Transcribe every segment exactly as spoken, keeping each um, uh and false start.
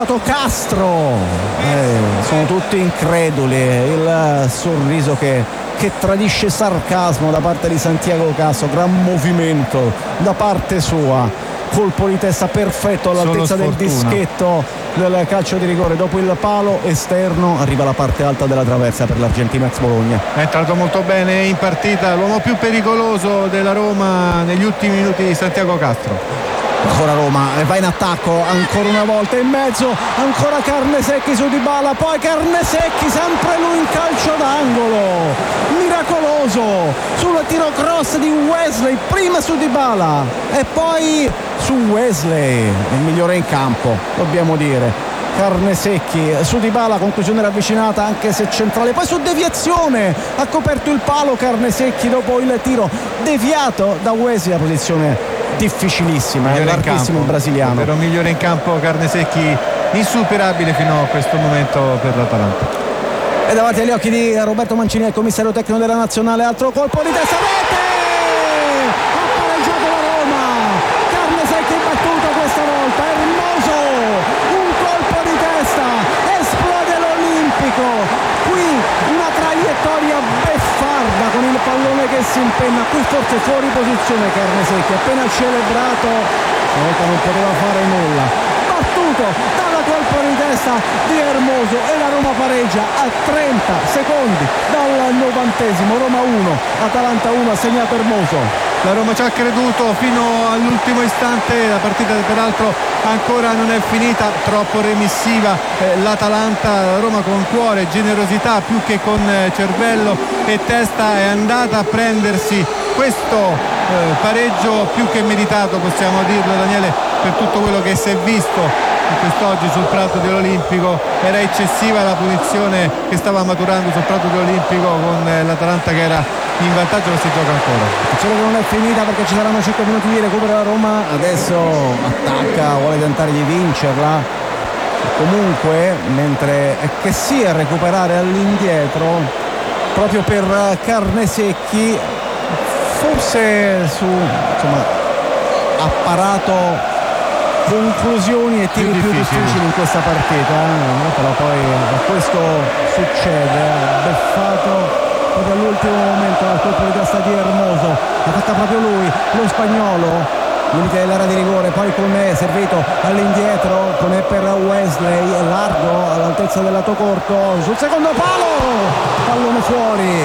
Castro, eh, sono tutti increduli, il sorriso che, che tradisce sarcasmo da parte di Santiago Castro, gran movimento da parte sua, colpo di testa perfetto all'altezza del dischetto del calcio di rigore, dopo il palo esterno arriva la parte alta della traversa per l'Argentino ex Bologna. È entrato molto bene in partita, l'uomo più pericoloso della Roma negli ultimi minuti di Santiago Castro. Ancora Roma, va in attacco ancora una volta in mezzo, ancora Carnesecchi su Dybala, poi Carnesecchi, sempre lui in calcio d'angolo, miracoloso sul tiro cross di Wesley, prima su Dybala e poi su Wesley, il migliore in campo, dobbiamo dire. Carnesecchi su Dybala, conclusione ravvicinata anche se centrale, poi su deviazione ha coperto il palo Carnesecchi dopo il tiro deviato da Wesley, la posizione difficilissima, è larghissimo il brasiliano, però migliore in campo Carnesecchi, insuperabile fino a questo momento per l'Atalanta. E davanti agli occhi di Roberto Mancini, il commissario tecnico della nazionale, altro colpo di testa, rete! Ha pareggiato la Roma, Carnesecchi battuto questa volta, Hermoso, un colpo di testa, esplode l'Olimpico, qui una traiettoria beffarda con il pallone che si impenna, qui forse fuori posizione Carnesecchi, appena celebrato, stavolta non poteva fare nulla, battuto dalla colpo di testa di Hermoso e la Roma pareggia a trenta secondi dal novantesimo. Roma uno, Atalanta uno, ha segnato Hermoso. La Roma ci ha creduto fino all'ultimo istante, la partita peraltro ancora non è finita, troppo remissiva eh, l'Atalanta. La Roma con cuore, generosità più che con eh, cervello e testa è andata a prendersi questo eh, pareggio più che meritato, possiamo dirlo Daniele, per tutto quello che si è visto quest'oggi sul prato dell'Olimpico. Era eccessiva la punizione che stava maturando sul prato dell'Olimpico con eh, l'Atalanta che era in vantaggio, lo si gioca ancora. Solo che non è finita perché ci saranno cinque minuti di recupero. La Roma adesso attacca, vuole tentare di vincerla comunque, mentre è che sia recuperare all'indietro proprio per Carnesecchi, forse su insomma ha parato conclusioni e tiri più difficili, più difficili in questa partita, eh? Però poi questo succede, beffato proprio all'ultimo momento dal colpo di testa di Hermoso, attacca proprio lui, lo spagnolo, limite dell'area di rigore, poi con è servito all'indietro, con è per Wesley, largo all'altezza del lato corto, sul secondo palo, pallone fuori,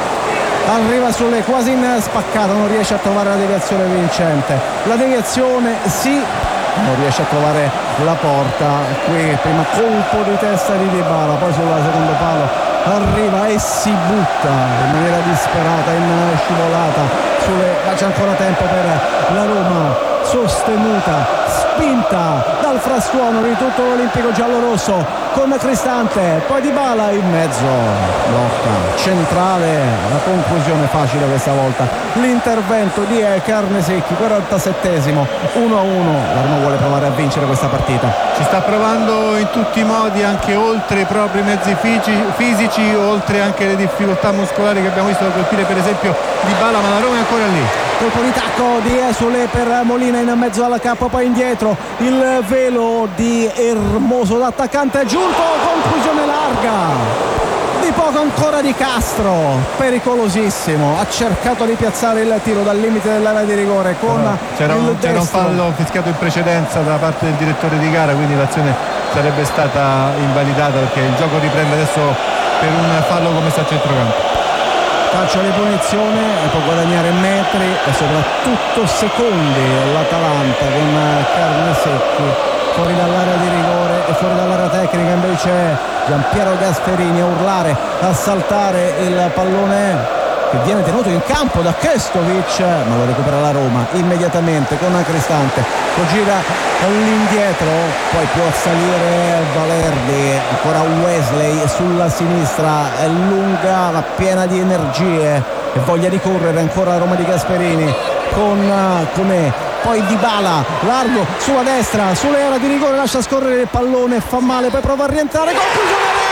arriva sulle quasi in spaccata, non riesce a trovare la deviazione vincente, la deviazione sì, non riesce a trovare la porta. Qui prima colpo di testa di Dybala, poi sul secondo palo arriva e si butta in maniera disperata in scivolata sulle... ma c'è ancora tempo per la Roma, sostenuta, spinta dal frastuono di tutto l'Olimpico giallorosso con Cristante, poi Dybala in mezzo, blocca, centrale, la conclusione facile questa volta, l'intervento di Carnesecchi, quarantasettesimo, uno a uno. la Roma vuole provare a vincere questa partita, ci sta provando in tutti i modi, anche oltre i propri mezzi fisici, oltre anche le difficoltà muscolari che abbiamo visto da colpire per esempio Dybala, ma la Roma è ancora lì. Colpo di tacco di Esule per Molina in mezzo alla cappa, poi indietro il velo di Hermoso, l'attaccante giunto, conclusione larga, di poco ancora di Castro, pericolosissimo, ha cercato di piazzare il tiro dal limite dell'area di rigore con no, c'era, il un, c'era un destro. fallo fischiato in precedenza da parte del direttore di gara, quindi l'azione sarebbe stata invalidata perché il gioco riprende adesso per un fallo commesso a centrocampo. Calcio di punizione e può guadagnare metri e soprattutto secondi l'Atalanta con Carnesecchi fuori dall'area di rigore e fuori dall'area tecnica, invece Giampiero Gasperini a urlare, a saltare il pallone che viene tenuto in campo da Kestovic, ma lo recupera la Roma immediatamente con Cristante, lo gira all'indietro, poi può salire Valerdi, ancora Wesley sulla sinistra, è lunga ma piena di energie e voglia di correre, ancora la Roma di Gasperini con come poi Dybala largo sulla destra, sull'area di rigore, lascia scorrere il pallone, fa male, poi prova a rientrare, conclusione